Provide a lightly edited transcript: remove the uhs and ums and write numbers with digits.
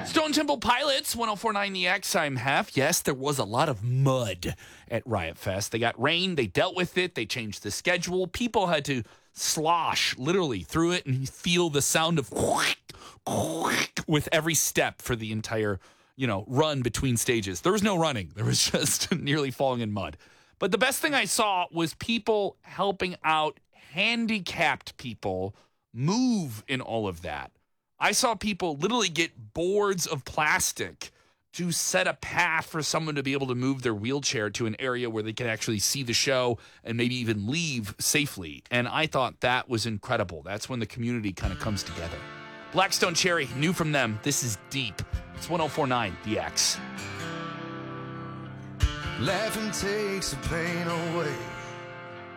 Stone Temple Pilots, 1049 The X. I'm Hef. Yes, there was a lot of mud at Riot Fest. They got rain. They dealt with it. They changed the schedule. People had to slosh literally through it and feel the sound of with every step for the entire, run between stages. There was no running. There was just nearly falling in mud. But the best thing I saw was people helping out handicapped people move in all of that. I saw people literally get boards of plastic to set a path for someone to be able to move their wheelchair to an area where they can actually see the show and maybe even leave safely. And I thought that was incredible. That's when the community kind of comes together. Blackstone Cherry, new from them. This is deep. It's 1049 The X. Laughing takes the pain away.